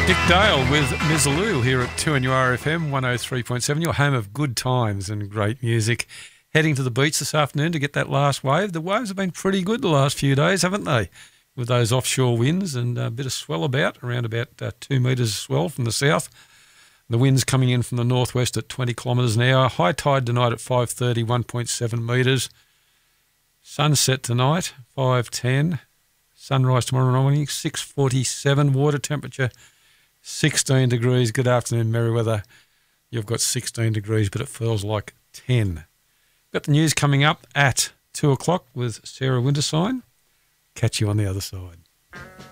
Dick Dale with Mizzaloo here at 2NURFM 103.7, your home of good times and great music. Heading to the beach this afternoon to get that last wave. The waves have been pretty good the last few days, haven't they? With those offshore winds and a bit of swell around about 2 metres of swell from the south. The wind's coming in from the northwest at 20 kilometres an hour. High tide tonight at 5:30, 1.7 metres. Sunset tonight, 5:10. Sunrise tomorrow morning, 6:47. Water temperature, 16 degrees. Good afternoon, Merriweather. You've got 16 degrees, but it feels like 10. Got the news coming up at 2 o'clock with Sarah Wintersign. Catch you on the other side.